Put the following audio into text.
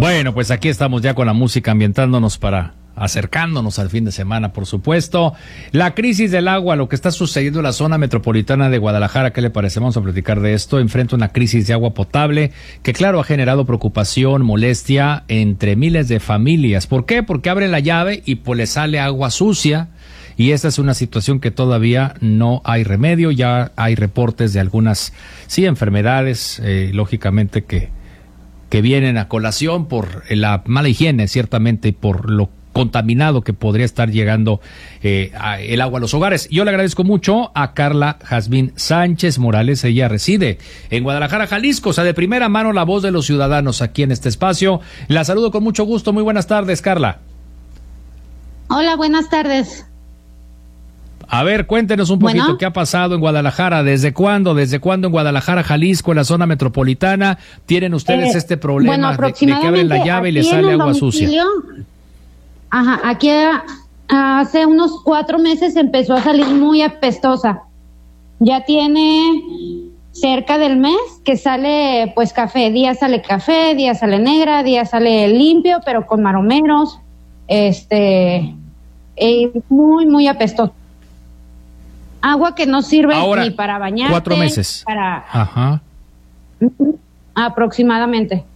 Bueno, pues aquí estamos ya con la música ambientándonos para acercándonos al fin de semana, por supuesto. La crisis del agua, lo que está sucediendo en la zona metropolitana de Guadalajara, ¿qué le parece? Vamos a platicar de esto. Enfrenta una crisis de agua potable que, claro, ha generado preocupación, molestia entre miles de familias. ¿Por qué? Porque abren la llave y pues le sale agua sucia. Y esta es una situación que todavía no hay remedio. Ya hay reportes de algunas, sí, enfermedades, lógicamente que vienen a colación por la mala higiene, ciertamente, y por lo contaminado que podría estar llegando el agua a los hogares. Yo le agradezco mucho a Carla Jazmín Sánchez Morales. Ella reside en Guadalajara, Jalisco, o sea, de primera mano la voz de los ciudadanos aquí en este espacio. La saludo con mucho gusto. Muy buenas tardes, Carla. Hola, buenas tardes. A ver, cuéntenos un poquito qué ha pasado en Guadalajara. ¿Desde cuándo en Guadalajara, Jalisco, en la zona metropolitana, tienen ustedes este problema de que abren la llave y le sale agua sucia? Ajá, aquí hace unos 4 meses empezó a salir muy apestosa. Ya tiene cerca del mes que sale pues café. Día sale café, día sale negra, día sale limpio, pero con maromeros. Muy, muy apestosa. Agua que no sirve ahora, ni para bañarte. 4 meses. Aproximadamente.